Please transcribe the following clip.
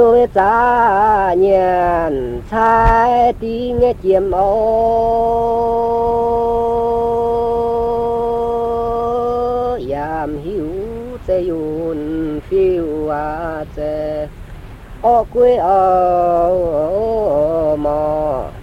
tôi cha nhận sai tí nghe chiêm ô yam hiu sẽ yun phiêu à sẽ ô quê ô mò